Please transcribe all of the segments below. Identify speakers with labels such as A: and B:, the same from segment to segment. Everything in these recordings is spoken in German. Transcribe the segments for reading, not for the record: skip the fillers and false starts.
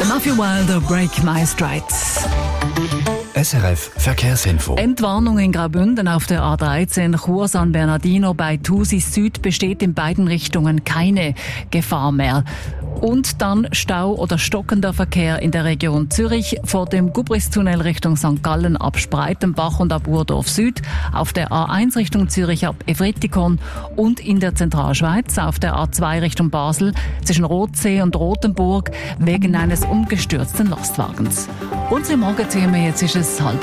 A: Matthew Wilder, Break My Strides.
B: SRF Verkehrsinfo.
A: Entwarnung in Graubünden auf der A13 Chur San Bernardino bei Thusis Süd besteht in beiden Richtungen keine Gefahr mehr. Und dann Stau oder stockender Verkehr in der Region Zürich vor dem Gubristunnel Richtung St. Gallen ab Spreitenbach und ab Urdorf Süd, auf der A1 Richtung Zürich ab Evretikon und in der Zentralschweiz auf der A2 Richtung Basel zwischen Rothsee und Rothenburg wegen eines umgestürzten Lastwagens. Unsere Morgenthemen, jetzt ist es 7:30.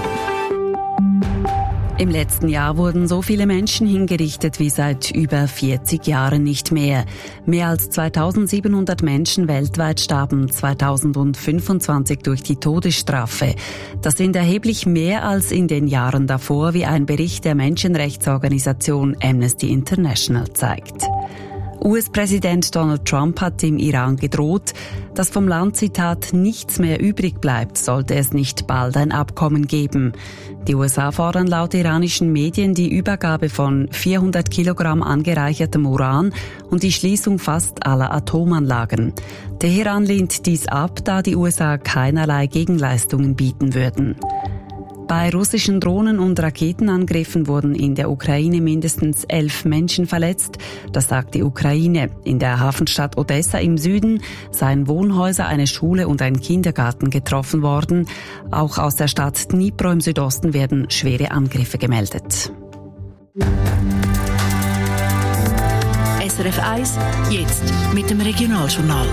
C: Im letzten Jahr wurden so viele Menschen hingerichtet wie seit über 40 Jahren nicht mehr. Mehr als 2700 Menschen weltweit starben 2025 durch die Todesstrafe. Das sind erheblich mehr als in den Jahren davor, wie ein Bericht der Menschenrechtsorganisation Amnesty International zeigt. US-Präsident Donald Trump hat dem Iran gedroht, dass vom Land, Zitat, nichts mehr übrig bleibt, sollte es nicht bald ein Abkommen geben. Die USA fordern laut iranischen Medien die Übergabe von 400 Kilogramm angereichertem Uran und die Schließung fast aller Atomanlagen. Teheran lehnt dies ab, da die USA keinerlei Gegenleistungen bieten würden. Bei russischen Drohnen- und Raketenangriffen wurden in der Ukraine mindestens 11 Menschen verletzt. Das sagt die Ukraine. In der Hafenstadt Odessa im Süden seien Wohnhäuser, eine Schule und ein Kindergarten getroffen worden. Auch aus der Stadt Dnipro im Südosten werden schwere Angriffe gemeldet.
D: SRF 1, jetzt mit dem Regionaljournal.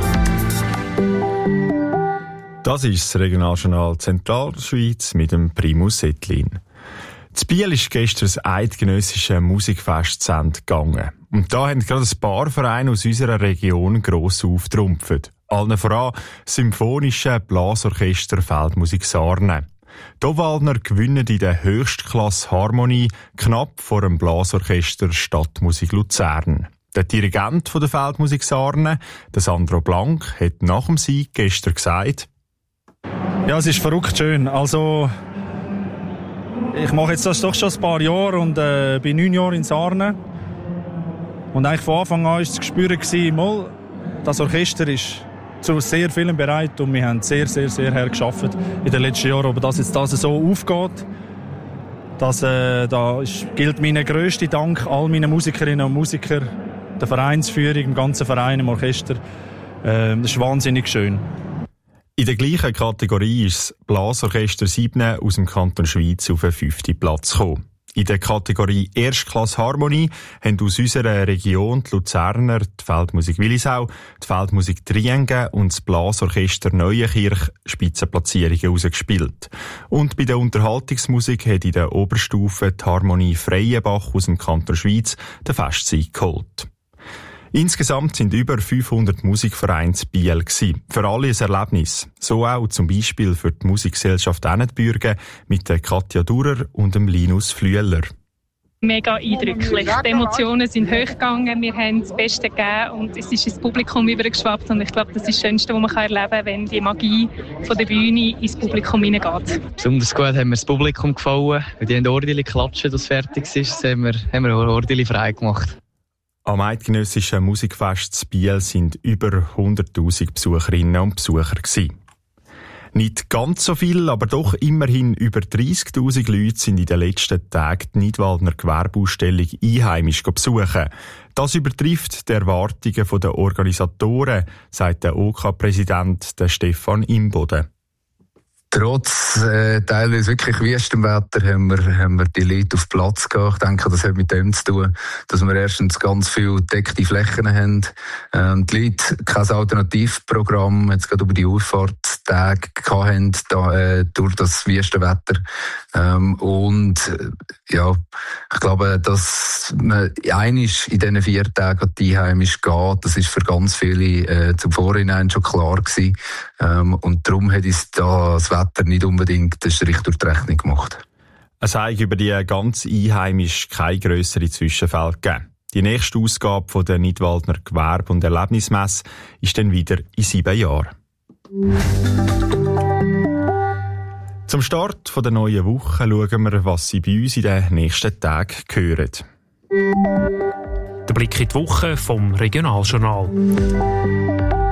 E: Das ist das Regionaljournal Zentralschweiz mit dem Primus Ettlin. In Biel ist gestern das eidgenössische Musikfest zu Ende gegangen. Und da haben gerade ein paar Vereine aus unserer Region gross auftrumpft. Allen voran das Symphonische Blasorchester Feldmusik Sarne. Die Obwaldner gewinnen in der Höchstklasse Harmonie knapp vor dem Blasorchester Stadtmusik Luzern. Der Dirigent der Feldmusik Sarne, der Sandro Blank, hat nach dem Sieg gestern gesagt:
F: Ja, es ist verrückt schön. Also, ich mache jetzt das doch schon ein paar Jahre und bin 9 Jahre in Sarne. Und eigentlich von Anfang an war das Gespür, das Orchester ist zu sehr vielen bereit und wir haben sehr, sehr, sehr hart gearbeitet in den letzten Jahren. Aber dass jetzt das so aufgeht, gilt mein grösster Dank all meinen Musikerinnen und Musikern, der Vereinsführung, dem ganzen Verein, im Orchester. Das ist wahnsinnig schön.
E: In der gleichen Kategorie ist das Blasorchester 7 aus dem Kanton Schweiz auf den 5. Platz gekommen. In der Kategorie Erstklasse Harmonie haben aus unserer Region die Luzerner, die Feldmusik Willisau, die Feldmusik Triengen und das Blasorchester Neuenkirch Spitzenplatzierungen herausgespielt. Und bei der Unterhaltungsmusik hat in der Oberstufe die Harmonie Freienbach aus dem Kanton Schweiz den Festsieg geholt. Insgesamt sind über 500 Musikvereine in Biel gewesen. Für alle ein Erlebnis. So auch zum Beispiel für die Musikgesellschaft Ennetbürgen mit der Katja Durer und dem Linus Flüeler.
G: Mega eindrücklich. Die Emotionen sind hochgegangen, wir haben das Beste gegeben und es ist ins Publikum übergeschwappt. Und ich glaube, das ist das Schönste, was man erleben kann, wenn die Magie von der Bühne ins Publikum hineingeht.
H: Besonders gut haben wir das Publikum gefallen. Die haben ordentlich klatschen, dass es fertig ist. Das haben wir ordentlich frei gemacht.
E: Am eidgenössischen Musikfest in Biel sind über 100'000 Besucherinnen und Besucher gewesen. Nicht ganz so viel, aber doch immerhin über 30'000 Leute sind in den letzten Tagen die Nidwaldner Gewerbeausstellung einheimisch besuchen. Das übertrifft die Erwartungen der Organisatoren, sagt der OK-Präsident Stefan Imboden.
I: Trotz teilweise wirklich wüstem Wetter haben wir die Leute auf Platz gehabt. Ich denke, das hat mit dem zu tun, dass wir erstens ganz viele deckte Flächen haben. Die Leute kein Alternativprogramm jetzt gerade über die Ausfahrtstage hatten, durch das wüste Wetter. Ich glaube, dass man einisch in diesen 4 Tagen an die Einheimisch geht, das ist für ganz viele zum Vorhinein schon klar gewesen. Und darum hat uns das Wetter nicht unbedingt den Strich durch die Rechnung gemacht.
E: Es hat über die ganz Einheimisch keine grössere Zwischenfälle gegeben. Die nächste Ausgabe von der Nidwaldner Gewerbe- und Erlebnismesse ist dann wieder in 7 Jahren. Zum Start der neuen Woche schauen wir, was Sie bei uns in den nächsten Tagen hören.
J: Der Blick in die Woche vom Regionaljournal.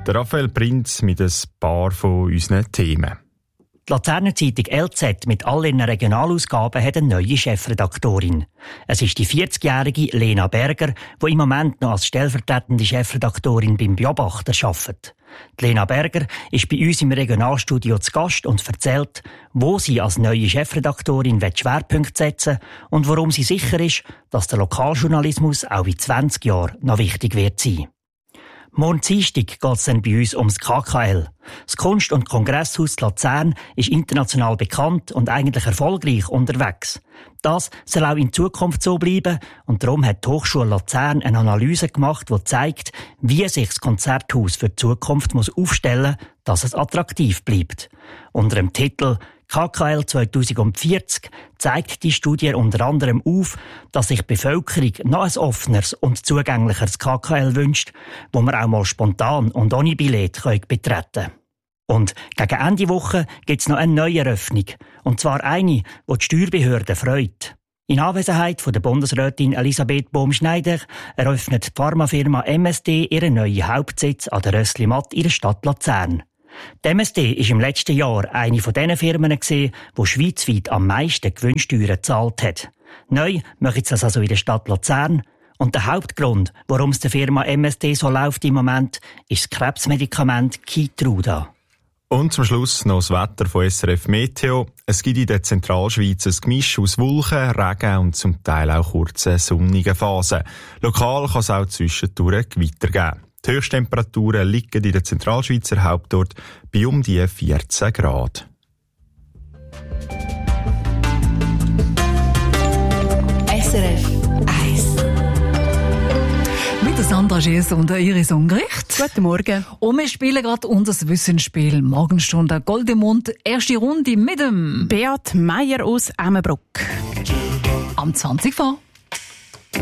E: Der Raphael Prinz mit ein paar von unseren Themen.
J: Die Luzerner Zeitung LZ mit all ihren Regionalausgaben hat eine neue Chefredaktorin. Es ist die 40-jährige Lena Berger, die im Moment noch als stellvertretende Chefredaktorin beim Beobachter arbeitet. Die Lena Berger ist bei uns im Regionalstudio zu Gast und erzählt, wo sie als neue Chefredaktorin Schwerpunkte setzen und warum sie sicher ist, dass der Lokaljournalismus auch in 20 Jahren noch wichtig wird sein. Morgen Dienstag geht es dann bei uns ums KKL. Das Kunst- und Kongresshaus Luzern ist international bekannt und eigentlich erfolgreich unterwegs. Das soll auch in Zukunft so bleiben und darum hat die Hochschule Luzern eine Analyse gemacht, die zeigt, wie sich das Konzerthaus für die Zukunft muss aufstellen muss, dass es attraktiv bleibt. Unter dem Titel KKL 2040 zeigt die Studie unter anderem auf, dass sich die Bevölkerung noch ein offeneres und zugänglicheres KKL wünscht, wo man auch mal spontan und ohne Billett betreten kann. Und gegen Ende Woche gibt es noch eine neue Eröffnung. Und zwar eine, die die Steuerbehörde freut. In Anwesenheit von der Bundesrätin Elisabeth Bohm-Schneider eröffnet die Pharmafirma MSD ihren neuen Hauptsitz an der Rössli-Matt in der Stadt Luzern. Die MSD war im letzten Jahr eine von den Firmen, die schweizweit am meisten Gewinnsteuern gezahlt hat. Neu machen sie das also in der Stadt Luzern. Und der Hauptgrund, warum es der Firma MSD so läuft im Moment, ist das Krebsmedikament Keytruda.
E: Und zum Schluss noch das Wetter von SRF Meteo. Es gibt in der Zentralschweiz ein Gemisch aus Wolken, Regen und zum Teil auch kurzen sonnigen Phasen. Lokal kann es auch zwischendurch Gewitter geben. Die Höchsttemperaturen liegen in der Zentralschweizer Hauptort bei um die 14 Grad.
D: SRF 1.
A: Mit der Sandra Schiess und der Iris Ungericht.
K: Guten Morgen.
A: Und wir spielen gerade unser Wissensspiel. Morgenstunde Goldemund. Erste Runde mit dem
K: Beat Meier aus Emmenbruck.
A: Am 20 vor.